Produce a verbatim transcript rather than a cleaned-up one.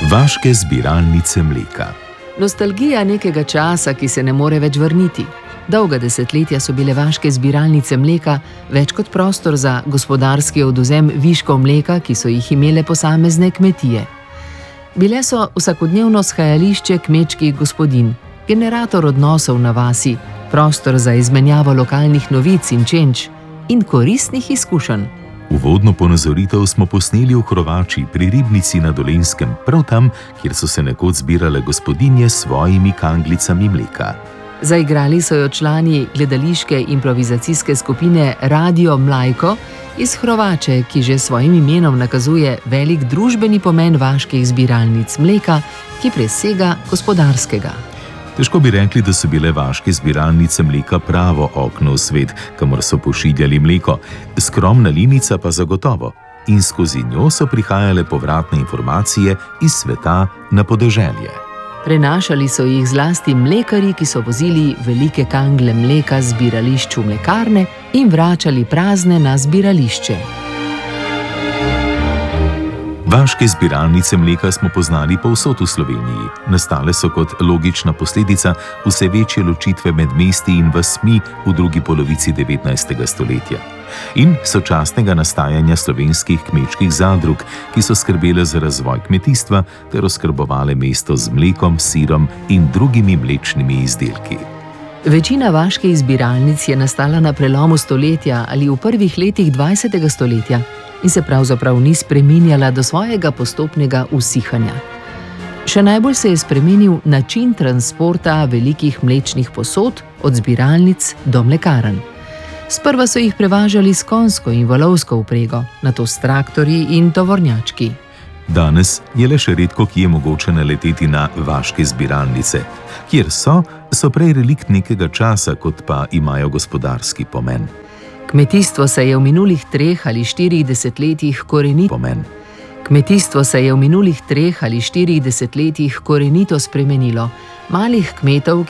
Vaške zbiralnice mleka. Nostalgija nekega časa, ki se ne more več vrniti. Dolga desetletja so bile vaške zbiralnice mleka več kot prostor za gospodarski odvzem viškov mleka, ki so jih imele posamezne kmetije. Bile so vsakodnevno shajališče kmečkih gospodinj, generator odnosov na vasi, prostor za izmenjavo lokalnih novic in čenč in koristnih izkušenj. Uvodno ponazoritev smo posneli v Hrovači pri Ribnici na Dolenjskem, prav tam, kjer so se nekoč zbirale gospodinje s svojimi kanglicami mleka. Zaigrali so jo člani gledališke improvizacijske skupine Radio Mlajko iz Hrovače, ki že s svojim imenom nakazuje velik družbeni pomen vaških zbiralnic mleka, ki presega gospodarskega. Težko bi rekli, da so bile vaške zbiralnice mleka pravo okno v svet, kamor so pošiljali mleko, skromna linica pa zagotovo. In skozi njo so prihajale povratne informacije iz sveta na podeželje. Prenašali so jih zlasti mlekarji, ki so vozili velike kangle mleka z zbirališč v mlekarne in vračali prazne na zbirališče. Vaške zbiralnice mleka smo poznali povsod v Sloveniji. Nastale so kot logična posledica vse večje ločitve med mesti in vasmi v drugi polovici devetnajstega stoletja in sočasnega nastajanja slovenskih kmečkih zadrug, ki so skrbele za razvoj kmetijstva ter oskrbovale mesto z mlekom, sirom in drugimi mlečnimi izdelki. Večina vaških zbiralnic je nastala na prelomu stoletja ali v prvih letih dvajsetega stoletja in se pravzaprav ni spreminjala do svojega postopnega usihanja. Še najbolj se je spremenil način transporta velikih mlečnih posod od zbiralnic do mlekarn. Sprva so jih prevažali s konjsko in volovsko vprego, nato s traktorji in tovornjački. Danes je le še redko kje mogoče naleteti na vaške zbiralnice. Kjer so, so prej relikt nekega časa, kot pa imajo gospodarski pomen. Kmetijstvo se je v minulih treh ali štirih desetletjih korenito pomen. Kmetijstvo se je v minulih treh ali štirih desetletjih korenito spremenilo. Malih kmetov,